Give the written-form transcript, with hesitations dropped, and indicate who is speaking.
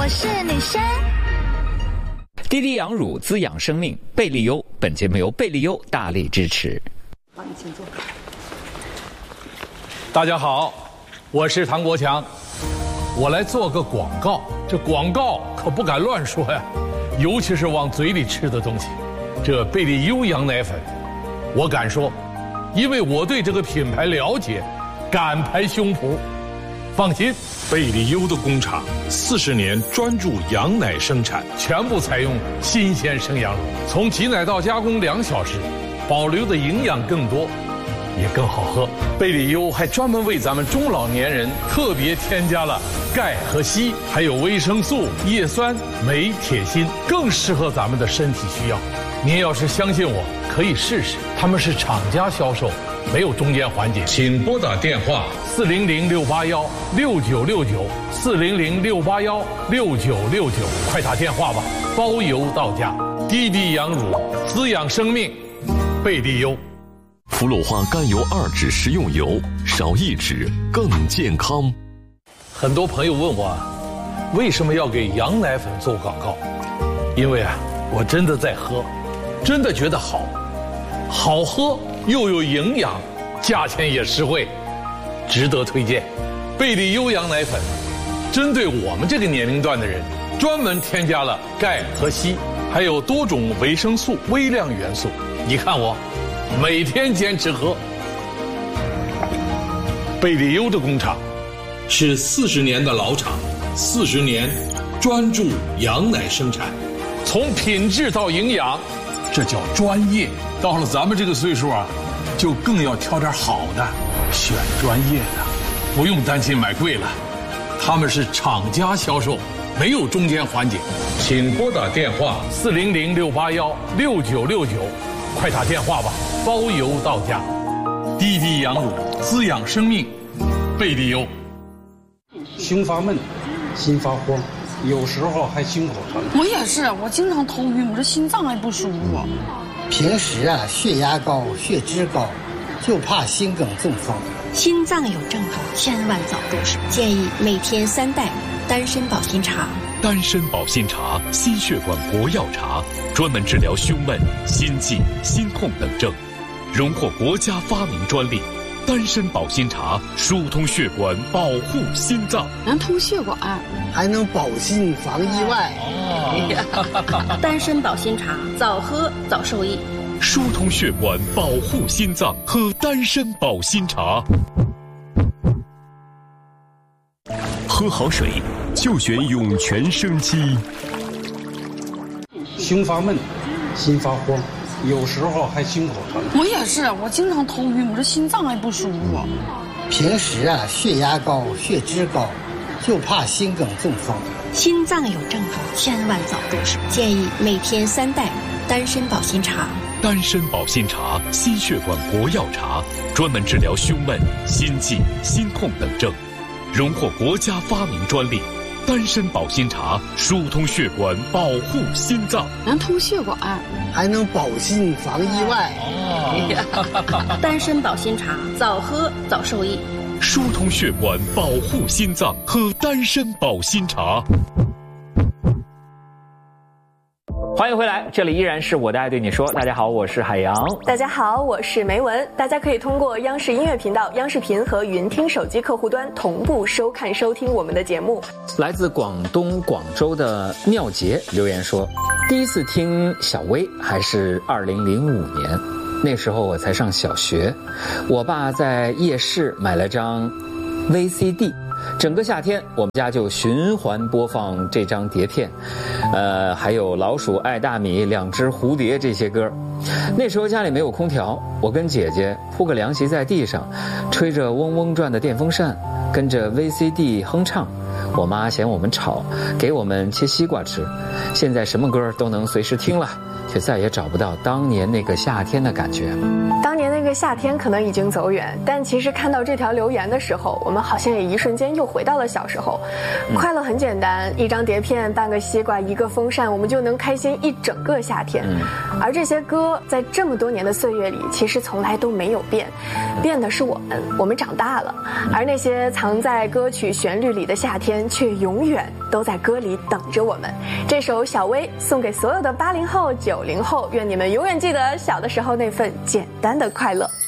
Speaker 1: 是女生。
Speaker 2: 滴滴养乳滋养生命，贝利优。本节目由贝利优大力支持。
Speaker 3: 好，你请坐。
Speaker 4: 大家好，我是唐国强，我来做个广告。这广告可不敢乱说呀，尤其是往嘴里吃的东西。这贝利优羊奶粉，我敢说，因为我对这个品牌了解，敢拍胸脯。放心，
Speaker 5: 贝利优的工厂40年专注羊奶生产，
Speaker 4: 全部采用新鲜生羊乳，从挤奶到加工2小时，保留的营养更多，也更好喝。贝利优还专门为咱们中老年人特别添加了钙和硒，还有维生素、叶酸、镁、铁、锌，更适合咱们的身体需要。您要是相信我，可以试试，他们是厂家销售，没有中间环节。
Speaker 5: 请拨打电话
Speaker 4: 400-681-6969，400-681-6969，快打电话吧，包邮到家。滴滴养乳，滋养生命，贝利优。
Speaker 6: 氟氯化甘油2酯食用油，少1酯更健康。
Speaker 4: 很多朋友问我，为什么要给羊奶粉做广告？因为我真的在喝，真的觉得好喝又有营养，价钱也实惠，值得推荐。贝利优羊奶粉针对我们这个年龄段的人，专门添加了钙和硒，还有多种维生素、微量元素。你看我每天坚持喝。贝利优的工厂
Speaker 5: 是40年的老厂，40年专注羊奶生产，
Speaker 4: 从品质到营养，这叫专业。到了咱们这个岁数就更要挑点好的，选专业的，不用担心买贵了。他们是厂家销售，没有中间环节。
Speaker 5: 请拨打电话
Speaker 4: 400-681-6969，快打电话吧，包邮到家。滴滴养乳，滋养生命，贝利优。
Speaker 7: 胸发闷，心发慌，有时候还心口疼。
Speaker 3: 我也是，我经常头晕，我这心脏还不舒服。
Speaker 8: 平时血压高、血脂高，就怕心梗中风。
Speaker 9: 心脏有症状，千万早重视。建议每天3袋丹参保心茶。
Speaker 6: 丹参保心茶，心血管国药茶，专门治疗胸闷、心悸、心痛等症，荣获国家发明专利。丹参保心茶疏通血管，保护心脏。
Speaker 3: 能通血管，
Speaker 8: 还能保心防意外。
Speaker 9: 丹参保心茶，早喝早受益。
Speaker 6: 疏通血管，保护心脏，喝丹参保心茶。喝好水，就选涌泉生机。
Speaker 7: 胸发闷，心发慌，有时候还心口疼。
Speaker 3: 我也是，我经常头晕，我这心脏还不舒服。
Speaker 8: 平时血压高、血脂高，就怕心梗中风。
Speaker 9: 心脏有症状，千万早重视。建议每天3袋丹参保心茶。
Speaker 6: 丹参保心茶，心血管国药茶，专门治疗胸闷、心悸、心痛等症，荣获国家发明专利。丹参保心茶疏通血管，保护心脏。
Speaker 3: 能通血管，
Speaker 8: 还能保心防意外。
Speaker 9: 丹参保心茶，早喝早受益。
Speaker 6: 疏通血管，保护心脏，喝丹参保心茶。
Speaker 2: 欢迎回来，这里依然是我的爱对你说。大家好，我是海洋。
Speaker 10: 大家好，我是梅文。大家可以通过央视音乐频道、央视频和云听手机客户端同步收看收听我们的节目。
Speaker 2: 来自广东广州的妙杰留言说，第一次听小薇还是2005年，那时候我才上小学，我爸在夜市买了张 VCD，整个夏天我们家就循环播放这张碟片，还有老鼠爱大米、两只蝴蝶这些歌。那时候家里没有空调，我跟姐姐铺个凉席在地上，吹着嗡嗡转的电风扇，跟着 VCD 哼唱。我妈嫌我们吵，给我们切西瓜吃。现在什么歌都能随时听了，却再也找不到当年那个夏天的感觉。
Speaker 10: 当年那个夏天可能已经走远，但其实看到这条留言的时候，我们好像也一瞬间又回到了小时候。快乐很简单，一张碟片、半个西瓜、一个风扇，我们就能开心一整个夏天。而这些歌在这么多年的岁月里，其实从来都没有变，变的是我们长大了。而那些藏在歌曲旋律里的夏天，却永远都在歌里等着我们。这首《小薇》送给所有的80后、90后，愿你们永远记得小的时候那份简单的快乐。